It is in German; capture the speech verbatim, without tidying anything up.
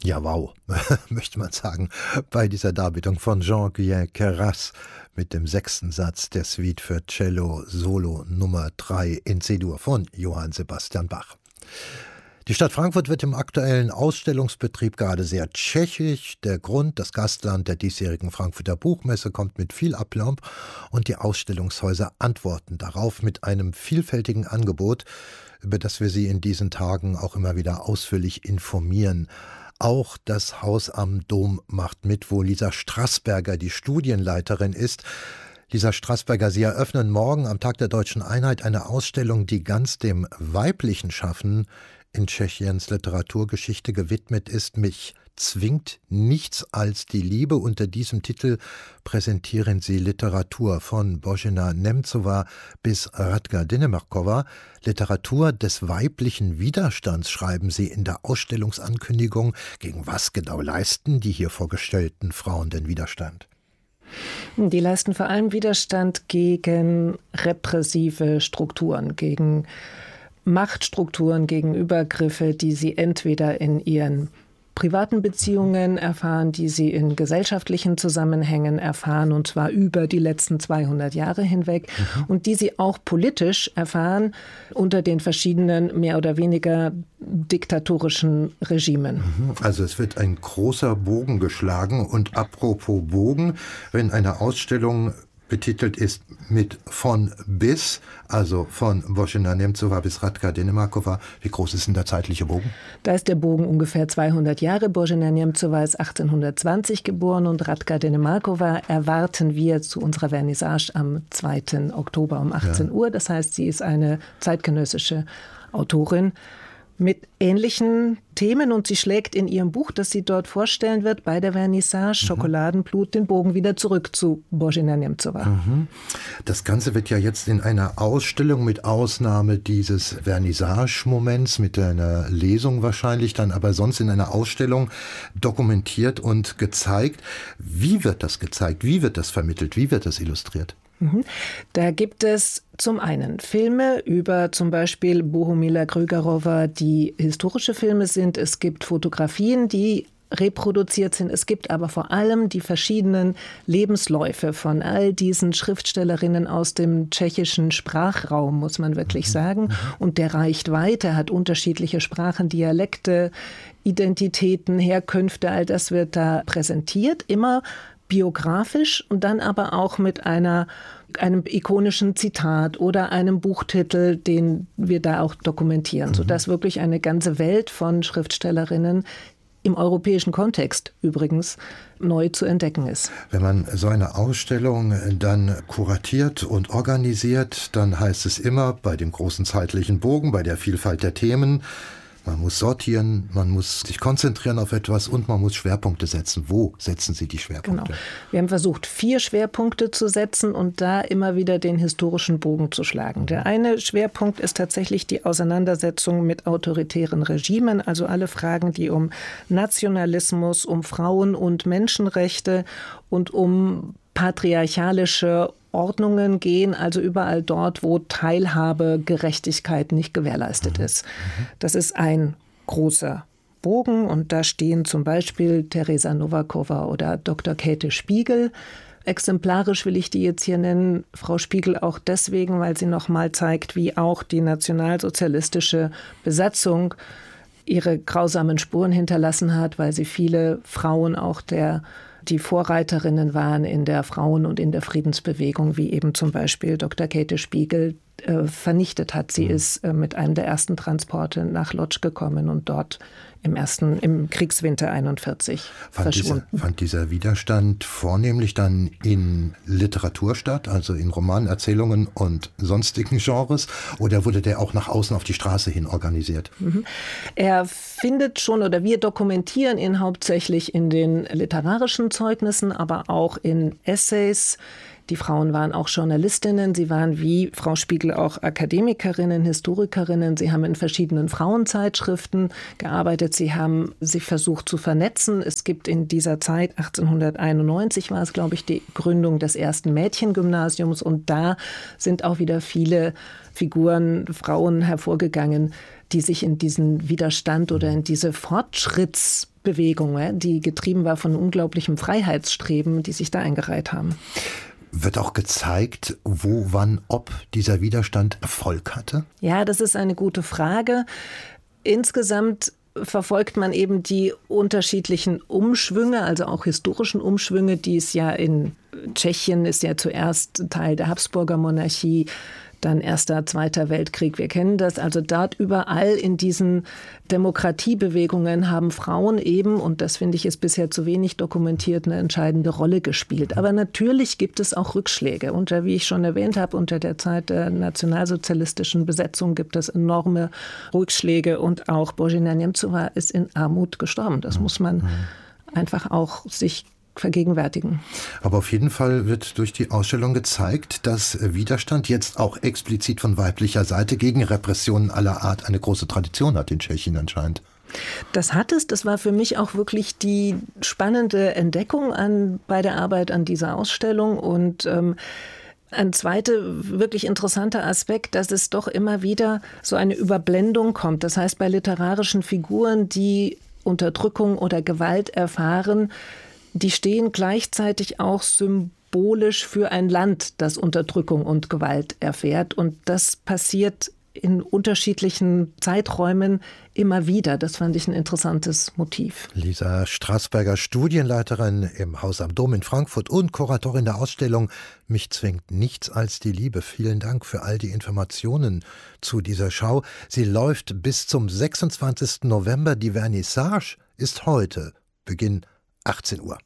Ja, wow, möchte man sagen, bei dieser Darbietung von Jean-Guyen Queyras mit dem sechsten Satz der Suite für Cello Solo Nummer drei in C-Dur von Johann Sebastian Bach. Die Stadt Frankfurt wird im aktuellen Ausstellungsbetrieb gerade sehr tschechisch. Der Grund, das Gastland der diesjährigen Frankfurter Buchmesse, kommt mit viel Aplomb und die Ausstellungshäuser antworten darauf mit einem vielfältigen Angebot, über das wir Sie in diesen Tagen auch immer wieder ausführlich informieren. Auch das Haus am Dom macht mit, wo Lisa Strassberger die Studienleiterin ist. Lisa Strassberger, Sie eröffnen morgen am Tag der Deutschen Einheit eine Ausstellung, die ganz dem weiblichen Schaffen in Tschechiens Literaturgeschichte gewidmet ist. Mich zwingt nichts als die Liebe. Unter diesem Titel präsentieren Sie Literatur von Božena Němcová bis Radka Dynemarkova. Literatur des weiblichen Widerstands, schreiben Sie in der Ausstellungsankündigung. Gegen was genau leisten die hier vorgestellten Frauen den Widerstand? Die leisten vor allem Widerstand gegen repressive Strukturen, gegen Machtstrukturen, gegen Übergriffe, die sie entweder in ihren privaten Beziehungen erfahren, die sie in gesellschaftlichen Zusammenhängen erfahren, und zwar über die letzten zweihundert Jahre hinweg, mhm. und die sie auch politisch erfahren unter den verschiedenen mehr oder weniger diktatorischen Regimen. Also es wird ein großer Bogen geschlagen, und apropos Bogen, wenn eine Ausstellung betitelt ist mit von bis, also von Božena Němcová bis Radka Dynemarkova. Wie groß ist denn der zeitliche Bogen? Da ist der Bogen ungefähr zweihundert Jahre. Božena Němcová ist achtzehnhundertzwanzig geboren und Radka Dynemarkova erwarten wir zu unserer Vernissage am zweiten Oktober um achtzehn Uhr. Das heißt, sie ist eine zeitgenössische Autorin mit ähnlichen Themen, und sie schlägt in ihrem Buch, das sie dort vorstellen wird, bei der Vernissage mhm. Schokoladenblut, den Bogen wieder zurück zu Božena Němcová. Mhm. Das Ganze wird ja jetzt in einer Ausstellung mit Ausnahme dieses Vernissage-Moments, mit einer Lesung wahrscheinlich dann, aber sonst in einer Ausstellung dokumentiert und gezeigt. Wie wird das gezeigt? Wie wird das vermittelt? Wie wird das illustriert? Da gibt es zum einen Filme über zum Beispiel Bohumila Grögarowa, die historische Filme sind. Es gibt Fotografien, die reproduziert sind. Es gibt aber vor allem die verschiedenen Lebensläufe von all diesen Schriftstellerinnen aus dem tschechischen Sprachraum, muss man wirklich sagen. Und der reicht weiter, hat unterschiedliche Sprachen, Dialekte, Identitäten, Herkünfte. All das wird da präsentiert, immer biografisch und dann aber auch mit einer, einem ikonischen Zitat oder einem Buchtitel, den wir da auch dokumentieren, mhm. sodass wirklich eine ganze Welt von Schriftstellerinnen im europäischen Kontext übrigens neu zu entdecken ist. Wenn man so eine Ausstellung dann kuratiert und organisiert, dann heißt es immer bei dem großen zeitlichen Bogen, bei der Vielfalt der Themen, man muss sortieren, man muss sich konzentrieren auf etwas und man muss Schwerpunkte setzen. Wo setzen Sie die Schwerpunkte? Genau. Wir haben versucht, vier Schwerpunkte zu setzen und da immer wieder den historischen Bogen zu schlagen. Der eine Schwerpunkt ist tatsächlich die Auseinandersetzung mit autoritären Regimen, also alle Fragen, die um Nationalismus, um Frauen- und Menschenrechte und um patriarchalische Ordnungen gehen, also überall dort, wo Teilhabe, Gerechtigkeit nicht gewährleistet ist. Das ist ein großer Bogen und da stehen zum Beispiel Teresa Nováková oder Doktor Käthe Spiegel. Exemplarisch will ich die jetzt hier nennen, Frau Spiegel, auch deswegen, weil sie nochmal zeigt, wie auch die nationalsozialistische Besatzung ihre grausamen Spuren hinterlassen hat, weil sie viele Frauen auch der die Vorreiterinnen waren in der Frauen- und in der Friedensbewegung, wie eben zum Beispiel Doktor Käthe Spiegel, äh, vernichtet hat. Sie mhm. ist äh, mit einem der ersten Transporte nach Lodz gekommen und dort im ersten, im Kriegswinter einundvierzig fand verschwunden. Dieser, fand dieser Widerstand vornehmlich dann in Literatur statt, also in Romanen, Erzählungen und sonstigen Genres, oder wurde der auch nach außen auf die Straße hin organisiert? Mhm. Er findet schon, oder wir dokumentieren ihn hauptsächlich in den literarischen Zeugnissen, aber auch in Essays, Die Frauen waren auch Journalistinnen, sie waren wie Frau Spiegel auch Akademikerinnen, Historikerinnen. Sie haben in verschiedenen Frauenzeitschriften gearbeitet, sie haben sich versucht zu vernetzen. Es gibt in dieser Zeit, achtzehnhunderteinundneunzig war es, glaube ich, die Gründung des ersten Mädchengymnasiums und da sind auch wieder viele Figuren, Frauen hervorgegangen, die sich in diesen Widerstand oder in diese Fortschrittsbewegung, die getrieben war von unglaublichem Freiheitsstreben, die sich da eingereiht haben. Wird auch gezeigt, wo, wann, ob dieser Widerstand Erfolg hatte? Ja, das ist eine gute Frage. Insgesamt verfolgt man eben die unterschiedlichen Umschwünge, also auch historischen Umschwünge, die es ja in Tschechien ist ja zuerst Teil der Habsburger Monarchie, dann Erster, Zweiter Weltkrieg, wir kennen das. Also dort überall in diesen Demokratiebewegungen haben Frauen eben, und das finde ich ist bisher zu wenig dokumentiert, eine entscheidende Rolle gespielt. Aber natürlich gibt es auch Rückschläge. Unter, wie ich schon erwähnt habe, unter der Zeit der nationalsozialistischen Besetzung gibt es enorme Rückschläge und auch Božena Němcová ist in Armut gestorben. Das muss man einfach auch sich vergegenwärtigen. Aber auf jeden Fall wird durch die Ausstellung gezeigt, dass Widerstand jetzt auch explizit von weiblicher Seite gegen Repressionen aller Art eine große Tradition hat in Tschechien anscheinend. Das hat es. Das war für mich auch wirklich die spannende Entdeckung an, bei der Arbeit an dieser Ausstellung. Und ähm, ein zweiter wirklich interessanter Aspekt, dass es doch immer wieder so eine Überblendung kommt. Das heißt, bei literarischen Figuren, die Unterdrückung oder Gewalt erfahren, die stehen gleichzeitig auch symbolisch für ein Land, das Unterdrückung und Gewalt erfährt. Und das passiert in unterschiedlichen Zeiträumen immer wieder. Das fand ich ein interessantes Motiv. Lisa Straßberger, Studienleiterin im Haus am Dom in Frankfurt und Kuratorin der Ausstellung Mich zwingt nichts als die Liebe. Vielen Dank für all die Informationen zu dieser Schau. Sie läuft bis zum sechsundzwanzigsten November. Die Vernissage ist heute, Beginn achtzehn Uhr.